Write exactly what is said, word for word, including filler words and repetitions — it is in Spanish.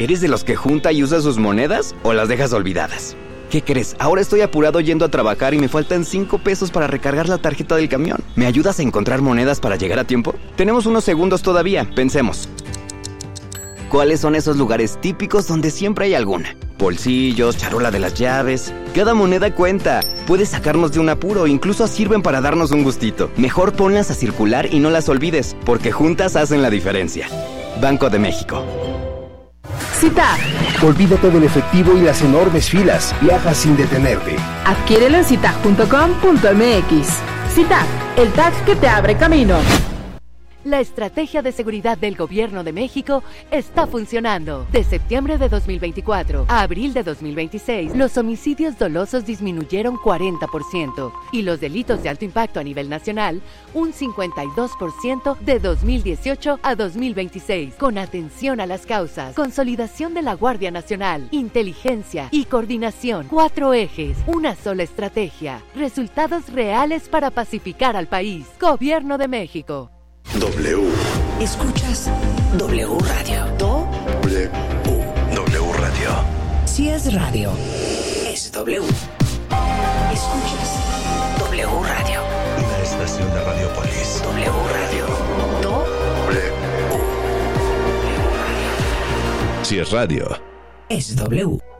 ¿Eres de los que junta y usa sus monedas o las dejas olvidadas? ¿Qué crees? Ahora estoy apurado yendo a trabajar y me faltan cinco pesos para recargar la tarjeta del camión. ¿Me ayudas a encontrar monedas para llegar a tiempo? Tenemos unos segundos todavía, pensemos. ¿Cuáles son esos lugares típicos donde siempre hay alguna? Bolsillos, charola de las llaves. Cada moneda cuenta. Puede sacarnos de un apuro, incluso sirven para darnos un gustito. Mejor ponlas a circular y no las olvides, porque juntas hacen la diferencia. Banco de México. CITAG. Olvídate del efectivo y las enormes filas. Viaja sin detenerte. Adquiérelo en citag punto com punto m x. CITAG, el tag que te abre camino. La estrategia de seguridad del Gobierno de México está funcionando. De septiembre de dos mil veinticuatro a abril de dos mil veintiséis, los homicidios dolosos disminuyeron cuarenta por ciento y los delitos de alto impacto a nivel nacional un cincuenta y dos por ciento de dos mil dieciocho a dos mil veintiséis. Con atención a las causas, consolidación de la Guardia Nacional, inteligencia y coordinación. Cuatro ejes, una sola estrategia. Resultados reales para pacificar al país. Gobierno de México. W. Escuchas W Radio. Do. W. W Radio. Si es radio, es W. Escuchas W Radio. Una estación de Radiopolis. W Radio. Do. W. Si es radio, Es W.